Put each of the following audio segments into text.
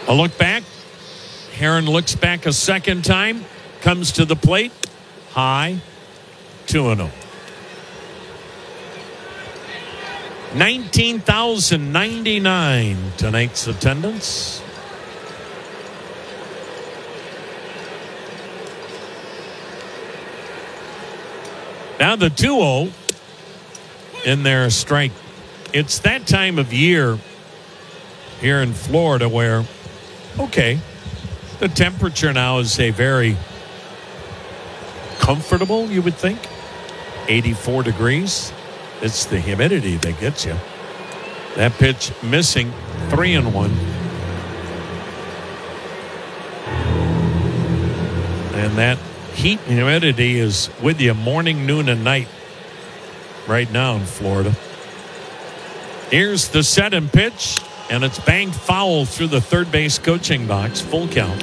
A look back. Heron looks back a second time. Comes to the plate. High. 2-0. 19,099 tonight's attendance. Now the 2-0 in their strike. It's that time of year here in Florida where, okay, the temperature now is a very comfortable, you would think, 84 degrees. It's the humidity that gets you. That pitch missing, 3-1. And that heat and humidity is with you morning, noon, and night right now in Florida. Here's the set and pitch, and it's banged foul through the third base coaching box. Full count.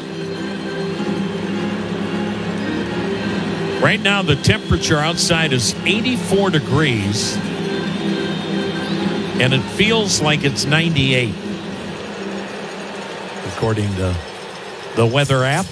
Right now, the temperature outside is 84 degrees, and it feels like it's 98, according to the weather app.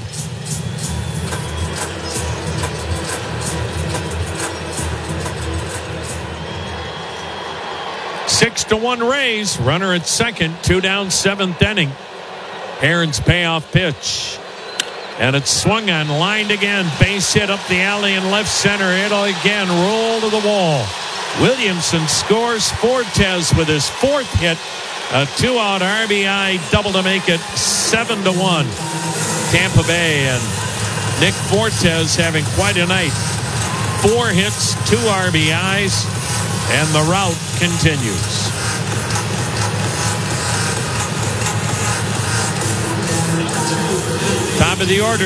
Six to 1 Rays. Runner at second. 2 down, seventh inning. Heron's payoff pitch. And it's swung on, lined again. Base hit up the alley in left center. It'll again roll to the wall. Williamson scores. Fortes with his fourth hit. A 2-out RBI double to make it 7-1. Tampa Bay and Nick Fortes having quite a night. 4 hits, 2 RBIs, and the rout continues. Top of the order.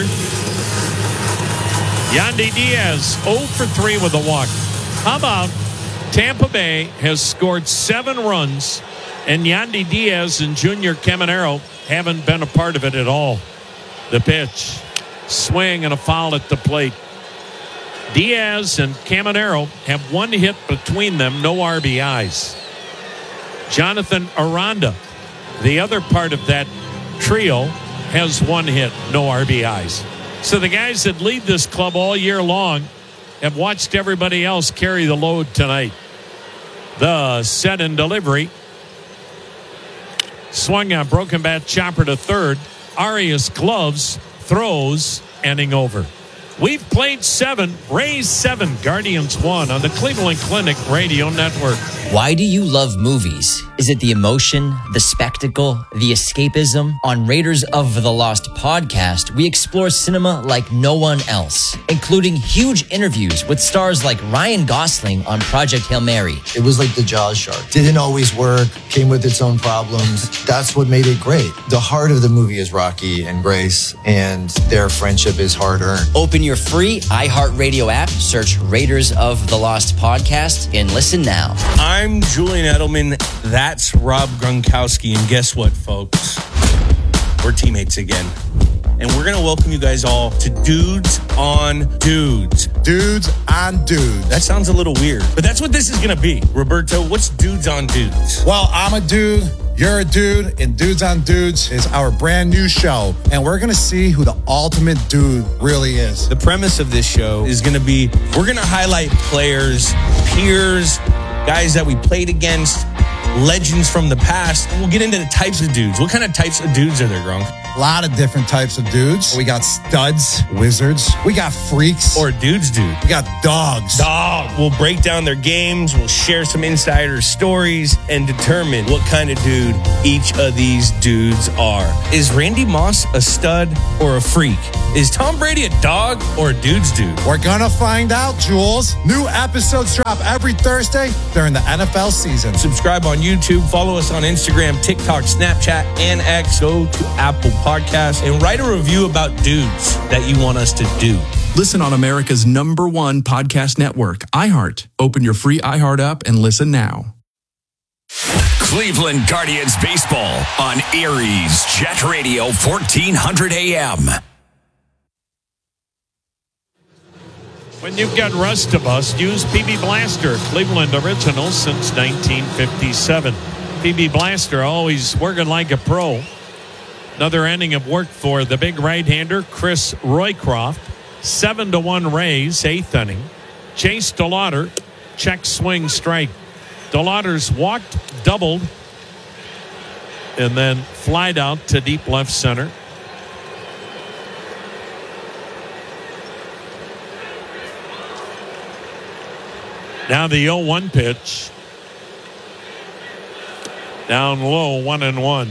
Yandy Diaz 0 for 3 with a walk. How about Tampa Bay has scored 7 runs, and Yandy Diaz and Junior Caminero haven't been a part of it at all. The pitch, swing, and a foul at the plate. Diaz and Caminero have 1 hit between them, no RBIs. Jonathan Aranda, the other part of that trio, has 1 hit, no RBIs. So the guys that lead this club all year long have watched everybody else carry the load tonight. The set and delivery. Swung on, broken bat chopper to third. Arias gloves, throws, inning over. We've played 7, Rays 7, Guardians 1 on the Cleveland Clinic Radio Network. Why do you love movies? Is it the emotion, the spectacle, the escapism? On Raiders of the Lost podcast, we explore cinema like no one else, including huge interviews with stars like Ryan Gosling on Project Hail Mary. It was like the Jaws shark. Didn't always work, came with its own problems. That's what made it great. The heart of the movie is Rocky and Grace, and their friendship is hard-earned. Open your free iHeartRadio app, search Raiders of the Lost podcast, and listen now. I'm Julian Edelman. That's Rob Gronkowski. And guess what, folks? We're teammates again. And we're going to welcome you guys all to Dudes on Dudes. Dudes on Dudes. That sounds a little weird, but that's what this is going to be. Roberto, what's Dudes on Dudes? Well, I'm a dude. You're a dude, and Dudes on Dudes is our brand new show, and we're going to see who the ultimate dude really is. The premise of this show is going to be, we're going to highlight players, peers, guys that we played against, legends from the past. We'll get into the types of dudes. What kind of types of dudes are there, Gronk? A lot of different types of dudes. We got studs, wizards. We got freaks. Or dudes, dude. We got dogs. We'll break down their games. We'll share some insider stories and determine what kind of dude each of these dudes are. Is Randy Moss a stud or a freak? Is Tom Brady a dog or a dude's dude? We're gonna find out, Jules. New episodes drop every Thursday during the NFL season. Subscribe on YouTube. Follow us on Instagram, TikTok, Snapchat, and X. Go to Apple Podcasts and write a review about dudes that you want us to do. Listen on America's #1 podcast network, iHeart. Open your free iHeart app and listen now. Cleveland Guardians baseball on Aries Jet Radio 1400 AM. When you've got Rust to Bust, use PB Blaster, Cleveland original since 1957. PB Blaster, always working like a pro. Another inning of work for the big right-hander, Chris Roycroft. 7-1 Rays, 8th inning. Chase DeLauder, check, swing, strike. DeLauder's walked, doubled, and then flied out to deep left center. Now the 0-1 pitch. Down low, 1-1.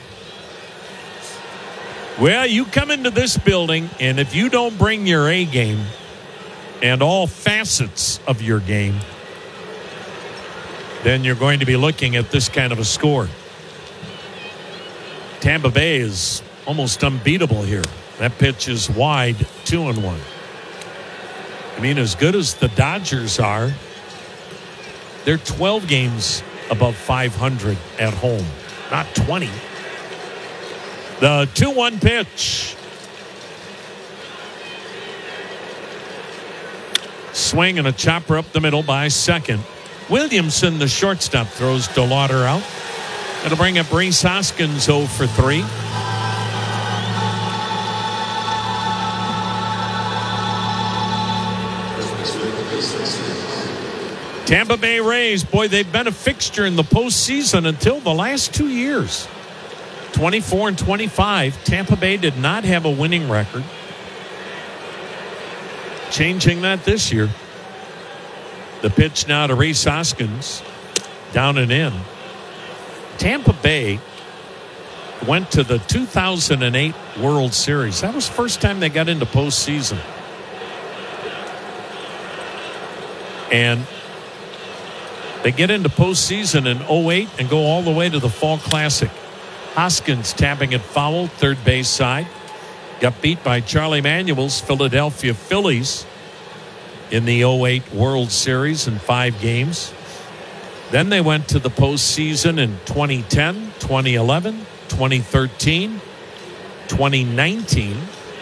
Well, you come into this building, and if you don't bring your A game and all facets of your game, then you're going to be looking at this kind of a score. Tampa Bay is almost unbeatable here. That pitch is wide, 2-1. I mean, as good as the Dodgers are, they're 12 games above 500 at home, not 20. The 2-1 pitch. Swing and a chopper up the middle by second. Williamson, the shortstop, throws DeLauder out. It'll bring up Rhys Hoskins 0 for 3. Tampa Bay Rays, boy, they've been a fixture in the postseason until the last 2 years. 24-25. Tampa Bay did not have a winning record. Changing that this year. The pitch now to Rhys Hoskins. Down and in. Tampa Bay went to the 2008 World Series. That was the first time they got into postseason. And they get into postseason in 08 and go all the way to the Fall Classic. Hoskins tapping it foul, third base side. Got beat by Charlie Manuel's Philadelphia Phillies in the 08 World Series in 5 games. Then they went to the postseason in 2010, 2011, 2013, 2019.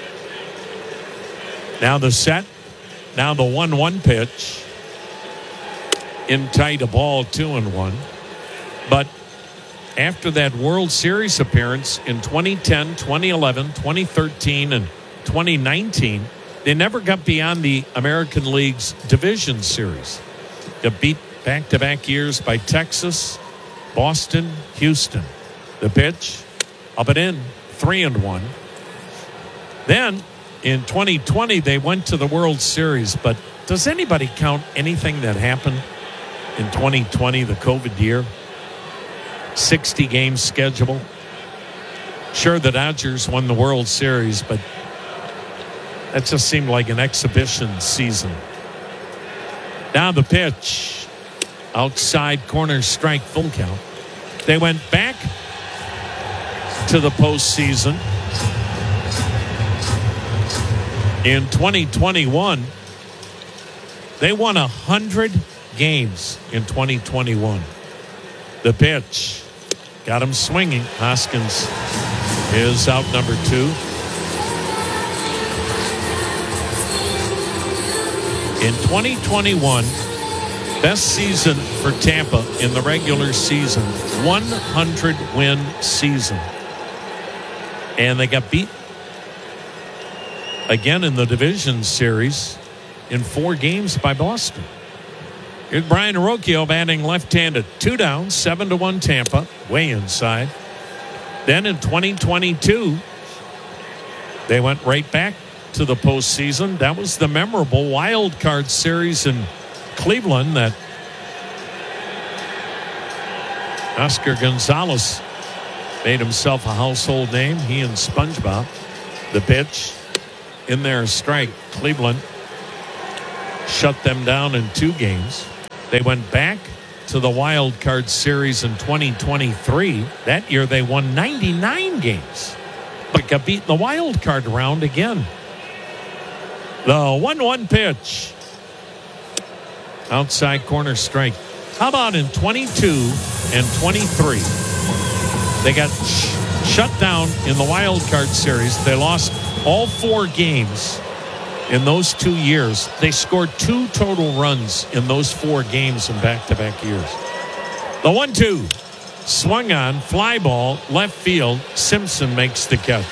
Now the set. Now the 1-1 pitch. In tight, a ball, 2-1. But after that World Series appearance in 2010, 2011, 2013, and 2019, they never got beyond the American League's Division Series. Got beat back-to-back years by Texas, Boston, Houston. The pitch, up and in, 3-1. Then in 2020, they went to the World Series. But does anybody count anything that happened in 2020, the COVID year? 60-game schedule. Sure, the Dodgers won the World Series, but that just seemed like an exhibition season. Now the pitch. Outside corner strike, full count. They went back to the postseason in 2021. They won 100 games in 2021. The pitch got him swinging. Hoskins is out, number 2. In 2021, best season for Tampa in the regular season, 100-win season. And they got beat again in the division series in 4 games by Boston. Here's Brian Arocchio batting left-handed. 2 down, 7-1 Tampa, way inside. Then in 2022, they went right back to the postseason. That was the memorable wild card series in Cleveland that Oscar Gonzalez made himself a household name. He and SpongeBob. The pitch in there, strike. Cleveland shut them down in 2 games. They went back to the wild card series in 2023. That year they won 99 games, but got beat in the wild card round again. The 1-1 pitch. Outside corner strike. How about in 22 and 23? They got shut down in the wild card series. They lost all 4 games in those 2 years. They scored 2 total runs in those 4 games in back-to-back years. The 1-2. Swung on, fly ball, left field. Simpson makes the catch.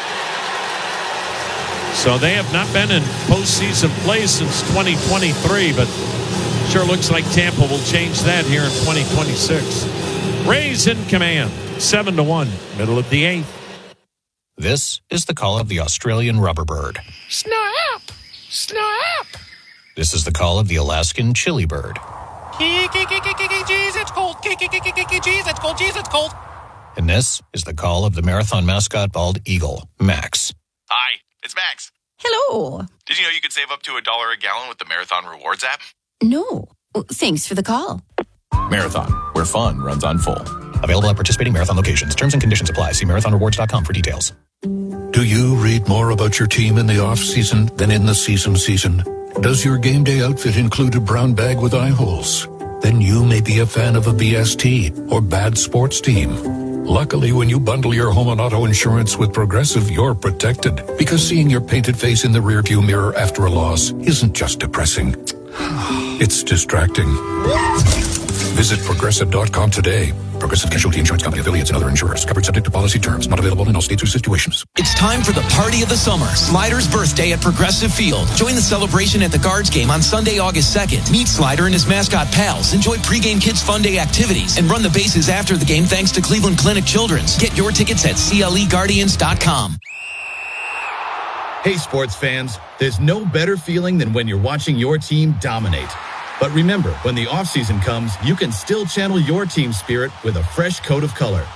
So they have not been in postseason play since 2023, but sure looks like Tampa will change that here in 2026. Rays in command, 7-1, middle of the 8th. This is the call of the Australian rubber bird. Snap! Snap! This is the call of the Alaskan chili bird. Jeez, it's cold. Jeez, it's cold. Jeez, it's cold. And this is the call of the marathon mascot bald eagle, Max. Hi, it's Max. Hello. Did you know you could save up to $1 a gallon with the Marathon Rewards app? No. Thanks for the call. Marathon, where fun runs on full. Available at participating marathon locations. Terms and conditions apply. See marathonrewards.com for details. Do you read more about your team in the off-season than in the season? Does your game day outfit include a brown bag with eye holes? Then you may be a fan of a BST or bad sports team. Luckily, when you bundle your home and auto insurance with Progressive, you're protected. Because seeing your painted face in the rearview mirror after a loss isn't just depressing. It's distracting. Visit Progressive.com today. Progressive Casualty Insurance Company, affiliates, and other insurers. Covered subject to policy terms. Not available in all states or situations. It's time for the party of the summer. Slider's birthday at Progressive Field. Join the celebration at the Guards game on Sunday, August 2nd. Meet Slider and his mascot pals. Enjoy pregame Kids Fun Day activities. And run the bases after the game thanks to Cleveland Clinic Children's. Get your tickets at CLEGuardians.com. Hey, sports fans. There's no better feeling than when you're watching your team dominate. But remember, when the offseason comes, you can still channel your team spirit with a fresh coat of color.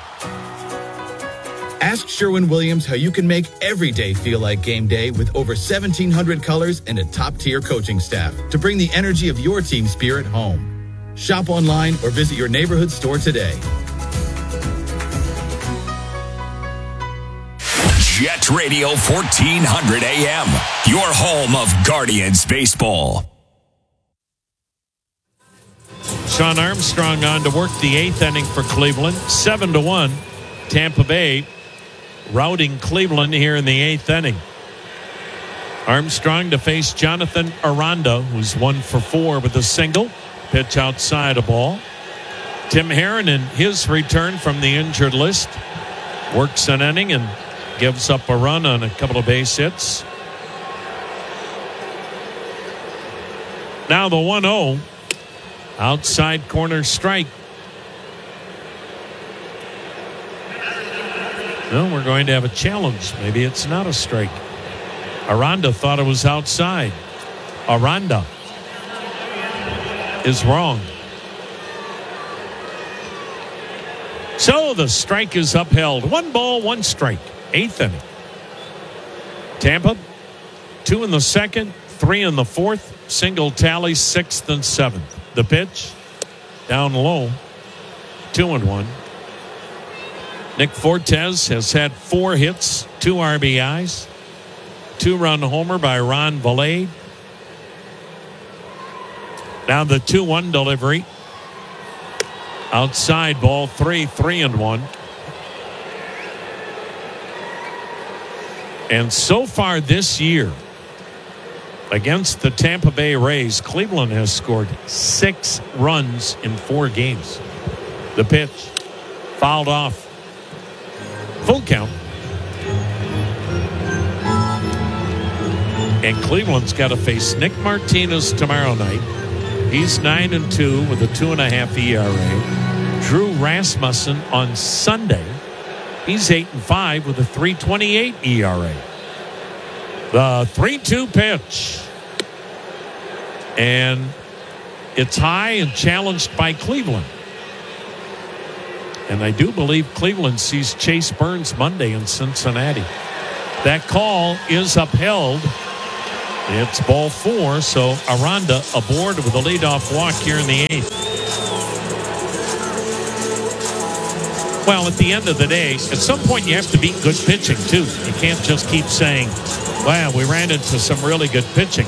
Ask Sherwin-Williams how you can make every day feel like game day with over 1,700 colors and a top-tier coaching staff to bring the energy of your team spirit home. Shop online or visit your neighborhood store today. Jet Radio 1400 AM, your home of Guardians baseball. Sean Armstrong on to work the 8th inning for Cleveland. 7-1. Tampa Bay routing Cleveland here in the 8th inning. Armstrong to face Jonathan Aranda, who's 1 for 4 with a single. Pitch outside a ball. Tim Herron in his return from the injured list works an inning and gives up a run on a couple of base hits. Now the 1-0. Outside corner strike. No, we're going to have a challenge. Maybe it's not a strike. Aranda thought it was outside. Aranda is wrong. So the strike is upheld. 1 ball, 1 strike. 8th inning. Tampa, 2 in the 2nd, 3 in the 4th. Single tally, 6th and 7th. The pitch, down low, 2-1. Nick Fortes has had 4 hits, 2 RBIs, 2-run homer by Ron Valade. Now the 2-1 delivery. Outside ball 3-1. And so far this year, against the Tampa Bay Rays, Cleveland has scored 6 runs in 4 games. The pitch, fouled off. Full count. And Cleveland's got to face Nick Martinez tomorrow night. He's 9-2 with a 2.5 ERA. Drew Rasmussen on Sunday. He's 8-5 with a 3.28 ERA. The 3-2 pitch. And it's high and challenged by Cleveland. And I do believe Cleveland sees Chase Burns Monday in Cincinnati. That call is upheld. It's ball 4, so Aranda aboard with a leadoff walk here in the 8th. Well, at the end of the day, at some point you have to beat good pitching, too. You can't just keep saying, wow, we ran into some really good pitching.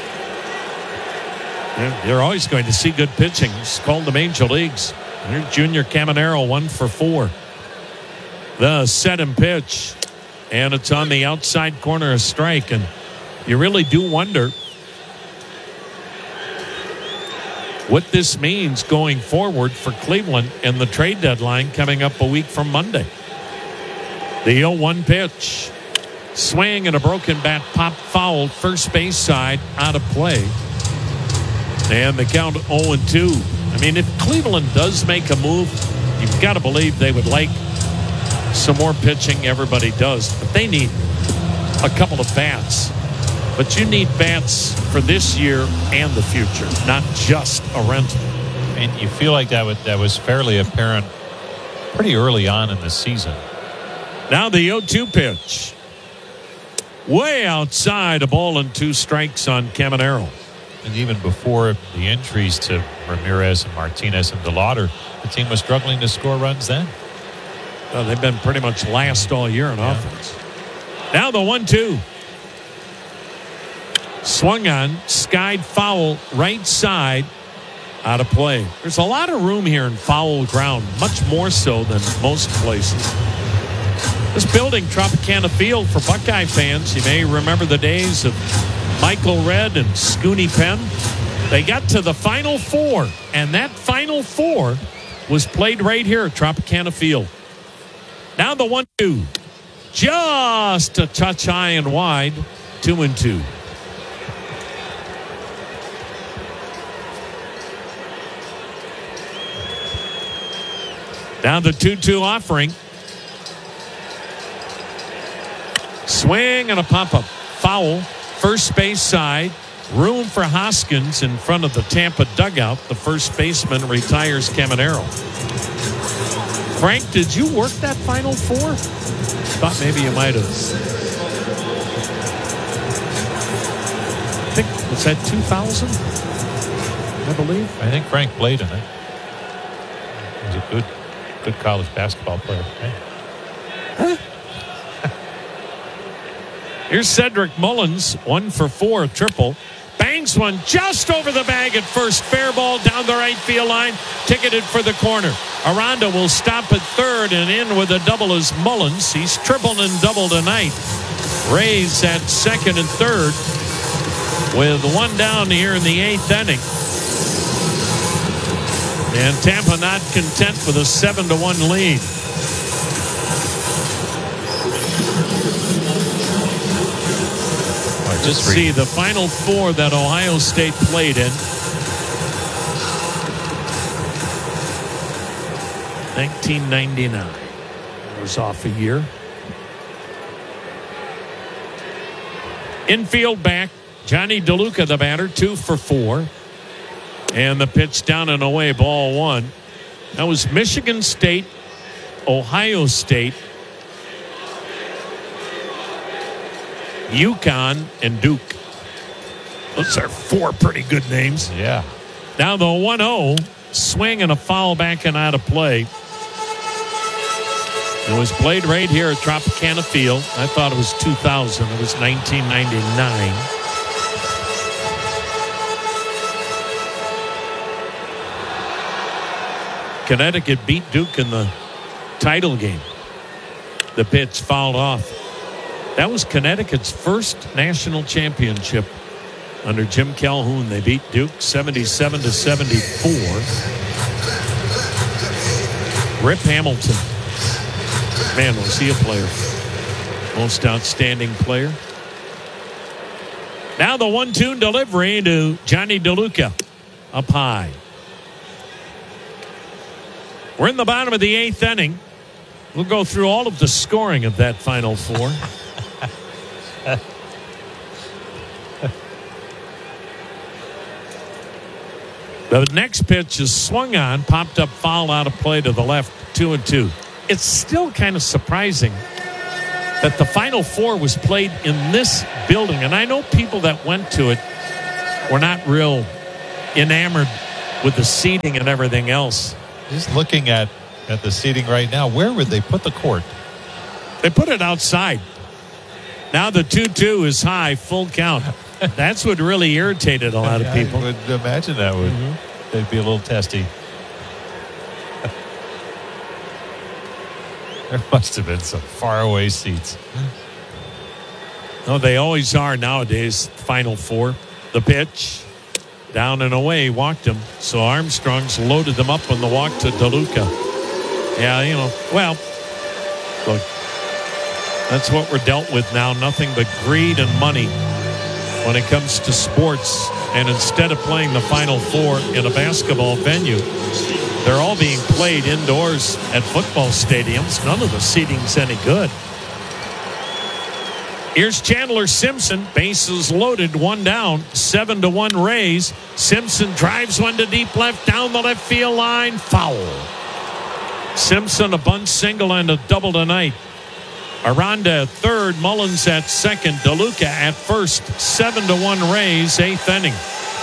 You're always going to see good pitching. It's called the Major Leagues. Here's Junior Caminero, 1 for 4. The set and pitch. And it's on the outside corner, a strike. And you really do wonder, what this means going forward for Cleveland and the trade deadline coming up a week from Monday. The 0-1 pitch. Swing and a broken bat pop foul, first base side, out of play. And the count 0-2. I mean, if Cleveland does make a move, you've got to believe they would like some more pitching. Everybody does. But they need a couple of bats. But you need bats for this year and the future, not just a rental. And you feel like that was fairly apparent pretty early on in the season. Now the 0-2 pitch. Way outside, a ball and 2 strikes on Caminero. And even before the injuries to Ramirez and Martinez and DeLauder, the team was struggling to score runs then. Well, they've been pretty much last all year in offense. Now the 1-2. Swung on, skied foul, right side, out of play. There's a lot of room here in foul ground, much more so than most places. This building, Tropicana Field, for Buckeye fans, you may remember the days of Michael Redd and Scooney Penn. They got to the Final Four, and that Final Four was played right here at Tropicana Field. Now the 1-2. Just a touch high and wide, 2-2. Now the 2-2 offering. Swing and a pop-up. Foul. First base side. Room for Hoskins in front of the Tampa dugout. The first baseman retires Caminero. Frank, did you work that Final Four? Thought maybe you might have. I think, was that 2000? I believe. I think Frank played in it. He was a good college basketball player. Huh? Here's Cedric Mullins, 1 for 4, triple. Bangs one just over the bag at first. Fair ball down the right field line. Ticketed for the corner. Aranda will stop at third, and in with a double is Mullins. He's tripled and doubled tonight. Rays at second and third with 1 down here in the 8th inning. And Tampa not content with a 7-1 lead. Let's see the Final Four that Ohio State played in. 1999. It was off a year. Infield back. Johnny DeLuca, the batter, 2 for 4. And the pitch down and away, ball 1. That was Michigan State, Ohio State, UConn, and Duke. Those are 4 pretty good names. Yeah. Now the 1-0, swing and a foul back and out of play. It was played right here at Tropicana Field. I thought it was 2000. It was 1999. Connecticut beat Duke in the title game. The pitch fouled off. That was Connecticut's first national championship under Jim Calhoun. They beat Duke 77-74. Rip Hamilton. Man, was he a player. Most outstanding player. Now the 1-2 delivery to Johnny DeLuca. Up high. We're in the bottom of the 8th inning. We'll go through all of the scoring of that Final Four. The next pitch is swung on, popped up foul out of play to the left, 2-2. It's still kind of surprising that the Final Four was played in this building. And I know people that went to it were not real enamored with the seating and everything else. Just looking at the seating right now, where would they put the court? They put it outside. Now the 2-2 is high, full count. That's what really irritated a lot of people. I would imagine that would. They'd be a little testy. There must have been some faraway seats. No, they always are nowadays. Final Four. The pitch. down and away, walked him. So Armstrong's loaded them up on the walk to DeLuca. Yeah, well, look, that's what we're dealt with now. Nothing but greed and money when it comes to sports. And instead of playing the Final Four in a basketball venue, they're all being played indoors at football stadiums. None of the seating's any good. Here's Chandler Simpson. Bases loaded, one down, 7-1 Rays. Simpson drives one to deep left, down the left field line. Foul. Simpson a bunt single and a double tonight. Aranda at third, Mullins at second, DeLuca at first. 7-1 Rays, eighth inning.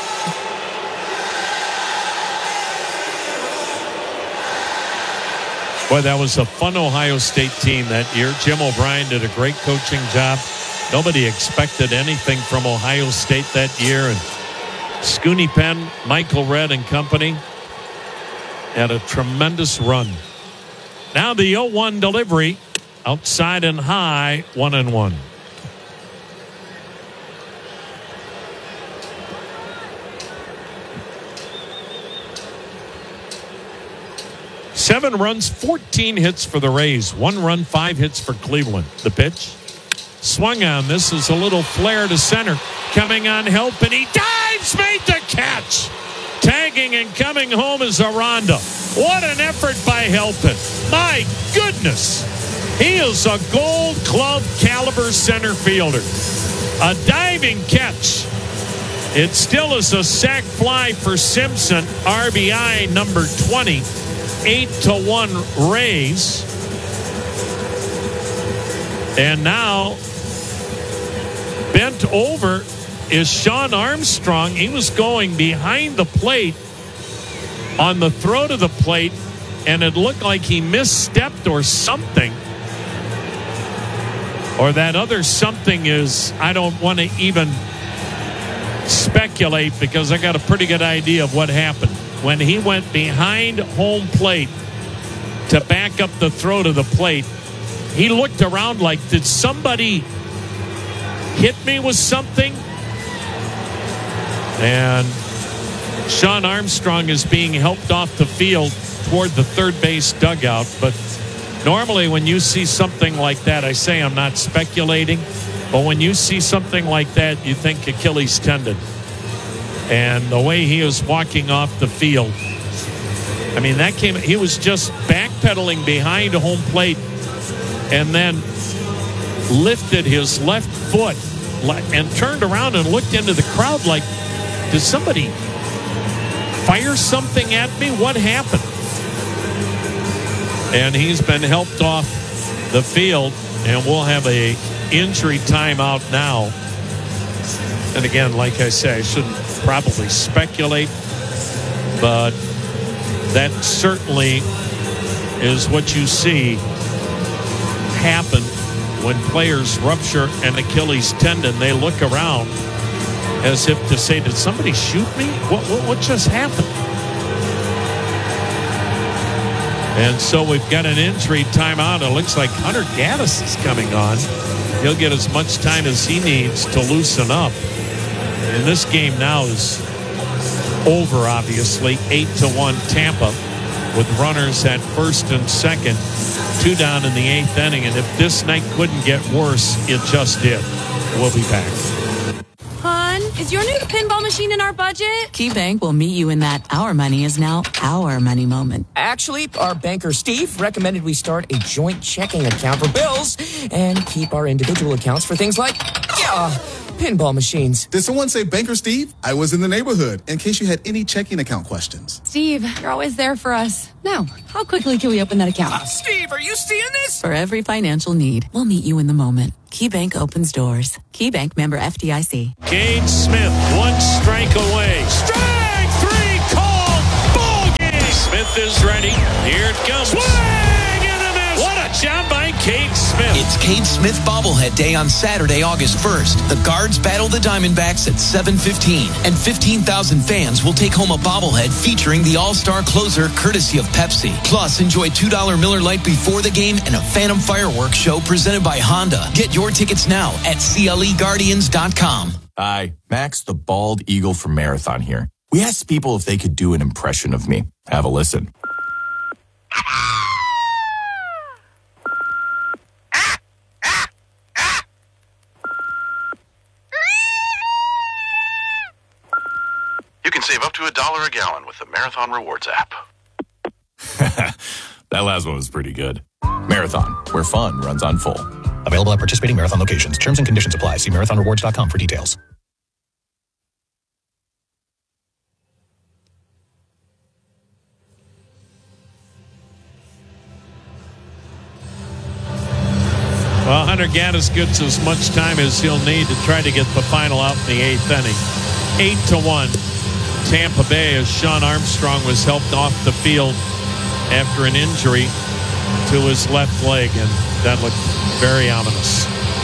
Boy, that was a fun Ohio State team that year. Jim O'Brien did a great coaching job. Nobody expected anything from Ohio State that year. And Scooney Penn, Michael Redd and company had a tremendous run. Now the 0-1 delivery. Outside and high, 1-1. Seven runs, 14 hits for the Rays. 1 run, 5 hits for Cleveland. The pitch. Swung on. This is a little flare to center. Coming on help, and he dives, made the catch. Tagging and coming home is Aranda. What an effort by Helpin. My goodness. He is a Gold Glove caliber center fielder. A diving catch. It still is a sac fly for Simpson. RBI number 20. 8-1 Rays. And now bent over is Sean Armstrong. He was going behind the plate on the throw to the plate, and it looked like he misstepped or something. Or that other something is, I don't want to even speculate because I got a pretty good idea of what happened. When he went behind home plate to back up the throw to the plate, he looked around like, did somebody hit me with something? And Sean Armstrong is being helped off the field toward the third base dugout. But normally when you see something like that, I say I'm not speculating, but when you see something like that, you think Achilles tendon. And the way he was walking off the field, I mean, he was just backpedaling behind home plate and then lifted his left foot and turned around and looked into the crowd like, did somebody fire something at me? What happened? And he's been helped off the field, and we'll have a injury timeout now. And again, like I say, I shouldn't probably speculate, but that certainly is what you see happen when players rupture an Achilles tendon. They look around as if to say, did somebody shoot me? What just happened? And so we've got an injury timeout. It looks like Hunter Gaddis is coming on. He'll get as much time as he needs to loosen up. And this game now is over, obviously. 8-1 Tampa with runners at first and second. 2 down in the 8th inning. And if this night couldn't get worse, it just did. We'll be back. Hon, is your new pinball machine in our budget? KeyBank will meet you in that our money is now our money moment. Actually, our banker Steve recommended we start a joint checking account for bills and keep our individual accounts for things like pinball machines. Did someone say Banker Steve? I was in the neighborhood in case you had any checking account questions. Steve, you're always there for us. Now, how quickly can we open that account? Steve, are you seeing this? For every financial need, we'll meet you in the moment. KeyBank opens doors. KeyBank member FDIC. Cade Smith, 1 strike away. Strike 3 called. Ball game. Smith is ready. Here it comes. Swing and a miss. What a job by Cade Smith. It's Cade Smith bobblehead day on Saturday, August 1st. The Guards battle the Diamondbacks at 7:15, and 15,000 fans will take home a bobblehead featuring the All-Star closer courtesy of Pepsi. Plus, enjoy $2 Miller Lite before the game and a Phantom Fireworks show presented by Honda. Get your tickets now at CLEGuardians.com. Hi, Max the Bald Eagle from Marathon here. We asked people if they could do an impression of me. Have a listen. You can save up to $1 a gallon with the Marathon Rewards app. That last one was pretty good. Marathon, where fun runs on full. Available at participating Marathon locations. Terms and conditions apply. See marathonrewards.com for details. Well, Hunter Gaddis gets as much time as he'll need to try to get the final out in the 8th inning. 8-1, Tampa Bay, as Sean Armstrong was helped off the field after an injury to his left leg, and that looked very ominous.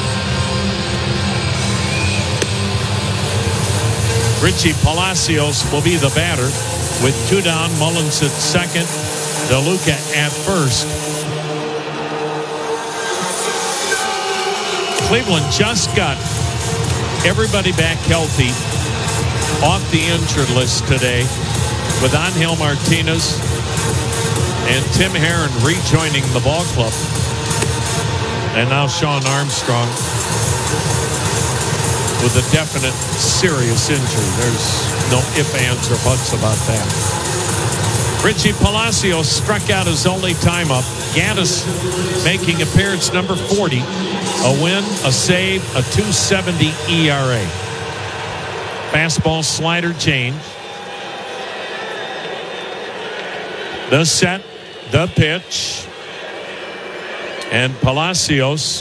Richie Palacios will be the batter with 2 down. Mullins at second, DeLuca at first. Cleveland just got everybody back healthy off the injured list today, with Angel Martinez and Tim Herron rejoining the ball club. And now Sean Armstrong with a definite serious injury. There's no ifs, ands, or buts about that. Richie Palacios struck out his only time up. Gaddis making appearance number 40. A win, a save, a 2.70 ERA. Fastball slider change. The set, the pitch. And Palacios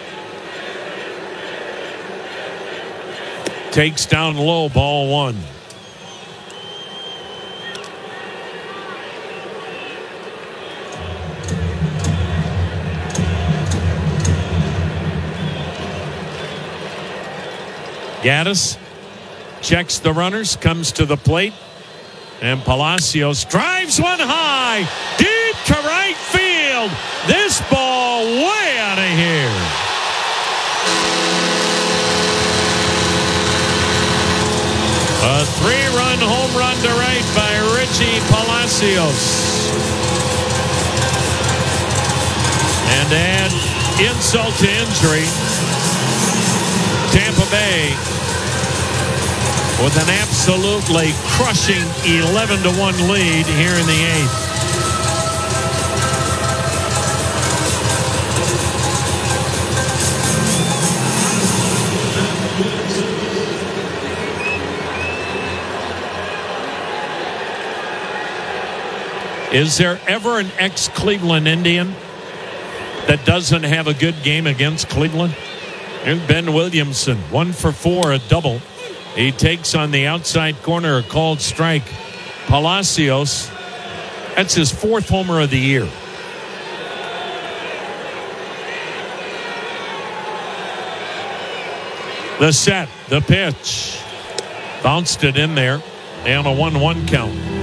takes down low, ball 1. Gaddis checks the runners, comes to the plate, and Palacios drives one high, deep to right field. This ball way out of here. A 3-run home run to right by Richie Palacios. And add insult to injury, Tampa Bay with an absolutely crushing 11-1 lead here in the 8th. Is there ever an ex-Cleveland Indian that doesn't have a good game against Cleveland? There's Ben Williamson, 1 for 4, a double. He takes on the outside corner, a called strike. Palacios, that's his 4th homer of the year. The set, the pitch. Bounced it in there. Down a 1-1 count.